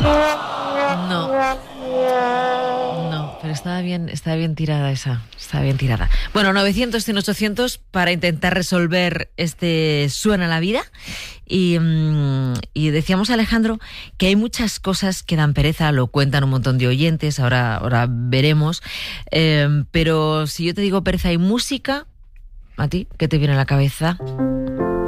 No. No, pero estaba bien tirada esa. Estaba bien tirada. Bueno, 900, 100, 800 para intentar resolver este Suena la vida. Y decíamos, Alejandro, que hay muchas cosas que dan pereza, lo cuentan un montón de oyentes, ahora veremos. Pero si yo te digo pereza y música, ¿a ti qué te viene a la cabeza?